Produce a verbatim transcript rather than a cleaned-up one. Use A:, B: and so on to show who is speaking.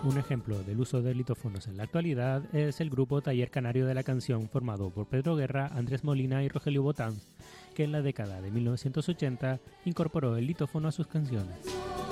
A: Un ejemplo del uso de litófonos en la actualidad es el grupo Taller Canario de la Canción, formado por Pedro Guerra, Andrés Molina y Rogelio Botán, que en la década de mil novecientos ochenta incorporó el litófono a sus canciones.